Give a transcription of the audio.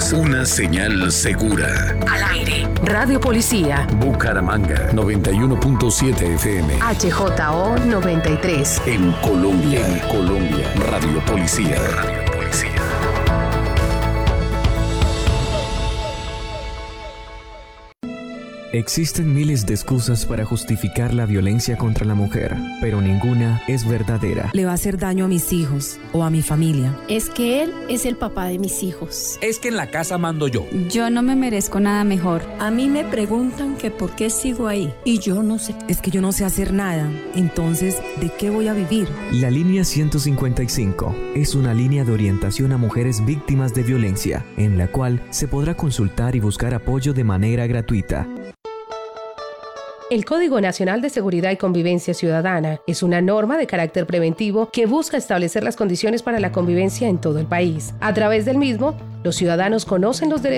es una señal segura. Al aire. Radio Policía. Bucaramanga 91.7 FM. HJO 93. En Colombia. Radio Policía. Existen miles de excusas para justificar la violencia contra la mujer, pero ninguna es verdadera. Le va a hacer daño a mis hijos o a mi familia. Es que él es el papá de mis hijos. Es que en la casa mando yo. Yo no me merezco nada mejor. A mí me preguntan que por qué sigo ahí y yo no sé. Es que yo no sé hacer nada. Entonces, ¿de qué voy a vivir? La línea 155 es una línea de orientación a mujeres víctimas de violencia, en la cual se podrá consultar y buscar apoyo de manera gratuita. El Código Nacional de Seguridad y Convivencia Ciudadana es una norma de carácter preventivo que busca establecer las condiciones para la convivencia en todo el país. A través del mismo, los ciudadanos conocen los derechos